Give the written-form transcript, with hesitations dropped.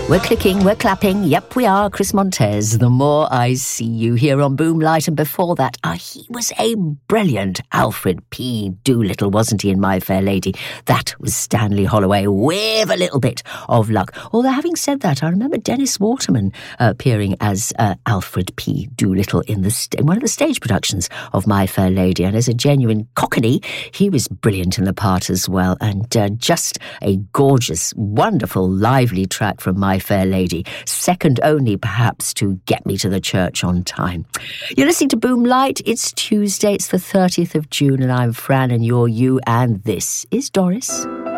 We're clicking, we're clapping, yep we are, Chris Montez, The More I See You, here on Boomlight, and before that, he was a brilliant Alfred P. Doolittle, wasn't he, in My Fair Lady? That was Stanley Holloway, with a little bit of luck. Although, having said that, I remember Dennis Waterman appearing as Alfred P. Doolittle in one of the stage productions of My Fair Lady, and as a genuine Cockney, he was brilliant in the part as well, and just a gorgeous, wonderful, lively track from My Fair Lady, second only perhaps to Get Me to the Church on Time. You're listening to Boomlight. It's Tuesday, it's the 30th of June, and I'm Fran, and you're you, and this is Doris.